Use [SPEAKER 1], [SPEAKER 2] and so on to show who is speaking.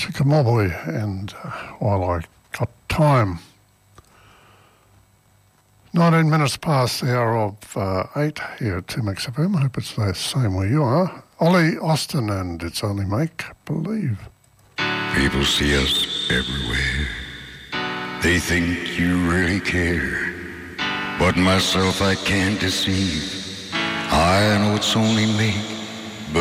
[SPEAKER 1] Chickamauga, and while I got time. 19 minutes past the hour of 8 here at 2Max FM. I hope it's the same where you are. Ollie Austin and It's Only Make Believe.
[SPEAKER 2] People see us everywhere. They think you really care. But myself I can't deceive. I know it's only make